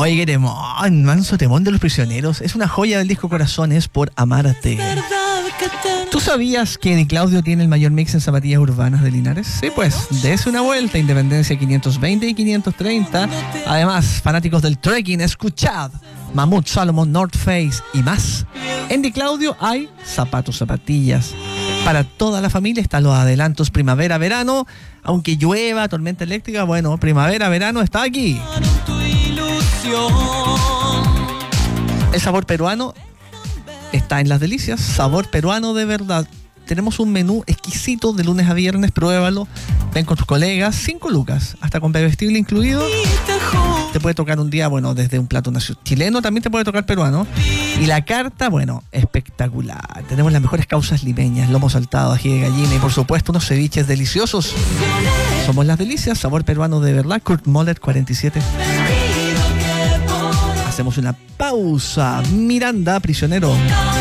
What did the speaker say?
Oye, qué temón, manso temón de Los Prisioneros. Es una joya del disco Corazones por Amarte. ¿Tú sabías que Di Claudio tiene el mayor mix en zapatillas urbanas de Linares? Sí, pues, dése una vuelta. Independencia 520 y 530. Además, fanáticos del trekking, escuchad Mamut, Salomon, North Face y más. En Di Claudio hay zapatos, zapatillas. Para toda la familia están los adelantos primavera-verano. Aunque llueva, tormenta eléctrica, bueno, primavera-verano está aquí. El sabor peruano está en Las Delicias, sabor peruano de verdad. Tenemos un menú exquisito de lunes a viernes, pruébalo. Ven con tus colegas, 5 lucas, hasta con bebestible incluido. Te puede tocar un día, bueno, desde un plato chileno, también te puede tocar peruano. Y la carta, bueno, espectacular. Tenemos las mejores causas limeñas, lomo saltado, ají de gallina y por supuesto unos ceviches deliciosos. Somos Las Delicias, sabor peruano de verdad. Kurt Moller 47. Hacemos una pausa. Miranda, Prisionero.